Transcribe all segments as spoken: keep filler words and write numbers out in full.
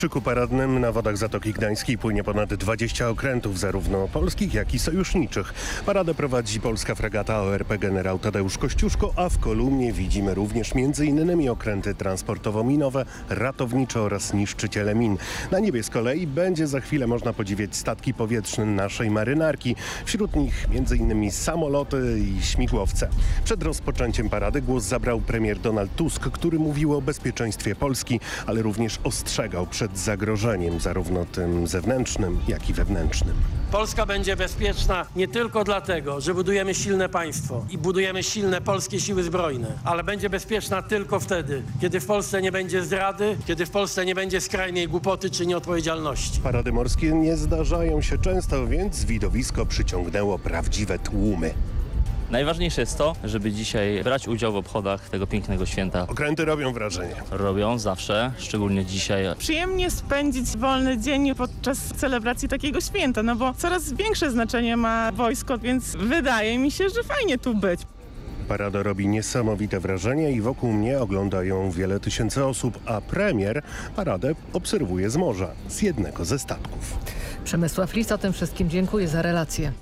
W szyku paradnym na wodach Zatoki Gdańskiej płynie ponad dwadzieścia okrętów, zarówno polskich, jak i sojuszniczych. Paradę prowadzi polska fregata O R P generał Tadeusz Kościuszko, a w kolumnie widzimy również między innymi okręty transportowo-minowe, ratownicze oraz niszczyciele min. Na niebie z kolei będzie za chwilę można podziwiać statki powietrzne naszej marynarki. Wśród nich między innymi samoloty i śmigłowce. Przed rozpoczęciem parady głos zabrał premier Donald Tusk, który mówił o bezpieczeństwie Polski, ale również ostrzegał przed zagrożeniem zarówno tym zewnętrznym, jak i wewnętrznym. Polska będzie bezpieczna nie tylko dlatego, że budujemy silne państwo i budujemy silne polskie siły zbrojne, ale będzie bezpieczna tylko wtedy, kiedy w Polsce nie będzie zdrady, kiedy w Polsce nie będzie skrajnej głupoty czy nieodpowiedzialności. Parady morskie nie zdarzają się często, więc widowisko przyciągnęło prawdziwe tłumy. Najważniejsze jest to, żeby dzisiaj brać udział w obchodach tego pięknego święta. Okręty robią wrażenie. Robią zawsze, szczególnie dzisiaj. Przyjemnie spędzić wolny dzień podczas celebracji takiego święta, no bo coraz większe znaczenie ma wojsko, więc wydaje mi się, że fajnie tu być. Parada robi niesamowite wrażenie i wokół mnie ogląda ją wiele tysięcy osób, a premier paradę obserwuje z morza, z jednego ze statków. Przemysław Lis, o tym wszystkim dziękuję za relację.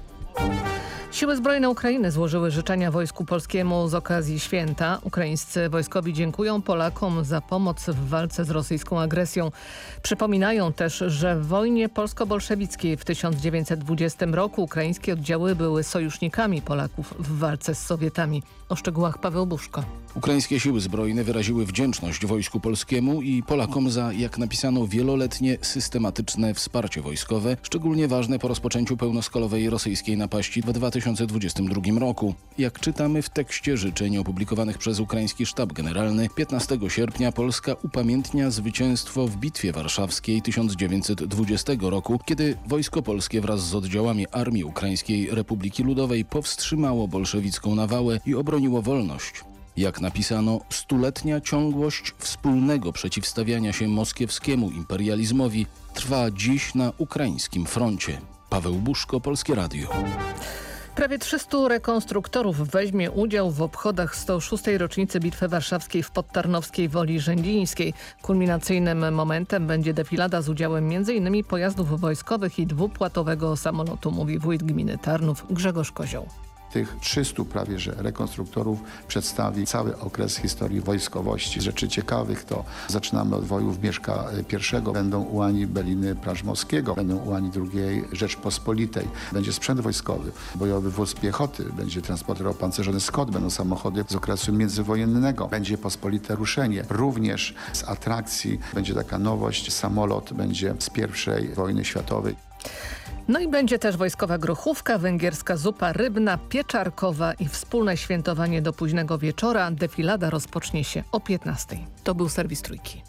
Siły zbrojne Ukrainy złożyły życzenia Wojsku Polskiemu z okazji święta. Ukraińscy wojskowi dziękują Polakom za pomoc w walce z rosyjską agresją. Przypominają też, że w wojnie polsko-bolszewickiej w tysiąc dziewięćset dwudziestym roku ukraińskie oddziały były sojusznikami Polaków w walce z Sowietami. O szczegółach Paweł Buszko. Ukraińskie siły zbrojne wyraziły wdzięczność Wojsku Polskiemu i Polakom za, jak napisano, wieloletnie systematyczne wsparcie wojskowe, szczególnie ważne po rozpoczęciu pełnoskalowej rosyjskiej napaści w dwa tysiące dwudziestym drugim roku. Jak czytamy w tekście życzeń opublikowanych przez ukraiński sztab generalny, piętnastego sierpnia Polska upamiętnia zwycięstwo w Bitwie Warszawskiej tysiąc dziewięćset dwudziestego roku, kiedy Wojsko Polskie wraz z oddziałami Armii Ukraińskiej Republiki Ludowej powstrzymało bolszewicką nawałę i obroniło wolność. Jak napisano, stuletnia ciągłość wspólnego przeciwstawiania się moskiewskiemu imperializmowi trwa dziś na ukraińskim froncie. Paweł Buszko, Polskie Radio. Prawie trzystu rekonstruktorów weźmie udział w obchodach sto szóstej rocznicy Bitwy Warszawskiej w Podtarnowskiej Woli Rzędzińskiej. Kulminacyjnym momentem będzie defilada z udziałem m.in. pojazdów wojskowych i dwupłatowego samolotu, mówi wójt gminy Tarnów Grzegorz Kozioł. Tych trzystu prawie że rekonstruktorów przedstawi cały okres historii wojskowości. Z rzeczy ciekawych to zaczynamy od wojów Mieszka I, będą ułani Beliny Prażmowskiego, będą ułani drugiej Rzeczpospolitej, będzie sprzęt wojskowy, bojowy wóz piechoty, będzie transporter opancerzony Scott, będą samochody z okresu międzywojennego, będzie pospolite ruszenie. Również z atrakcji będzie taka nowość, samolot będzie z pierwszej wojny światowej. No i będzie też wojskowa grochówka, węgierska zupa rybna, pieczarkowa i wspólne świętowanie do późnego wieczora. Defilada rozpocznie się o piętnastej. To był serwis Trójki.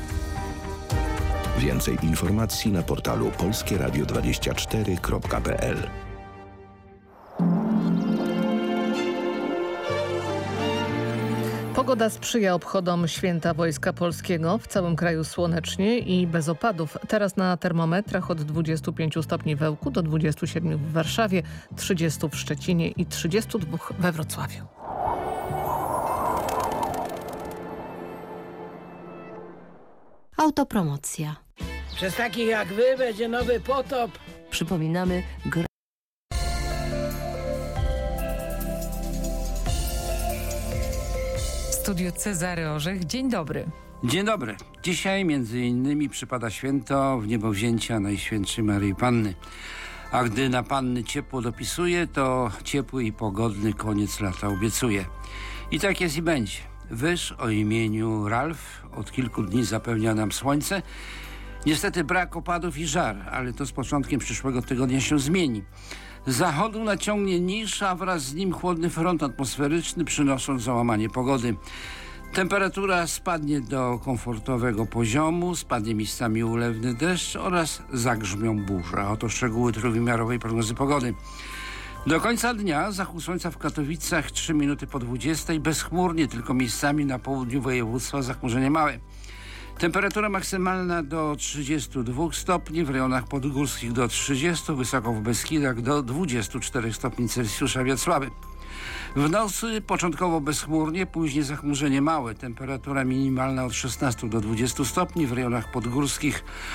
Więcej informacji na portalu polskie radio dwadzieścia cztery kropka p l. Pogoda sprzyja obchodom Święta Wojska Polskiego. W całym kraju słonecznie i bez opadów. Teraz na termometrach od dwudziestu pięciu stopni w Ełku do dwudziestu siedmiu w Warszawie, trzydziestu w Szczecinie i trzydziestu dwóch we Wrocławiu. Autopromocja. Przez takich jak wy będzie nowy potop. Przypominamy grę. W studiu Cezary Orzech. Dzień dobry. Dzień dobry. Dzisiaj między innymi przypada święto Wniebowzięcia Najświętszej Maryi Panny. A gdy na Panny ciepło dopisuje, to ciepły i pogodny koniec lata obiecuje. I tak jest i będzie. Wyż o imieniu Ralf od kilku dni zapewnia nam słońce. Niestety brak opadów i żar, ale to z początkiem przyszłego tygodnia się zmieni. Z zachodu naciągnie niż, a wraz z nim chłodny front atmosferyczny, przynosząc załamanie pogody. Temperatura spadnie do komfortowego poziomu, spadnie miejscami ulewny deszcz oraz zagrzmią burze. Oto szczegóły trójwymiarowej prognozy pogody. Do końca dnia zachód słońca w Katowicach trzy minuty po dwudziestej, bezchmurnie, tylko miejscami na południu województwa zachmurzenie małe. Temperatura maksymalna do trzydziestu dwóch stopni, w rejonach podgórskich do trzydziestu, wysoko w Beskidach do dwudziestu czterech stopni Celsjusza, wiatr słaby. W nocy początkowo bezchmurnie, później zachmurzenie małe. Temperatura minimalna od szesnastu do dwudziestu stopni, w rejonach podgórskich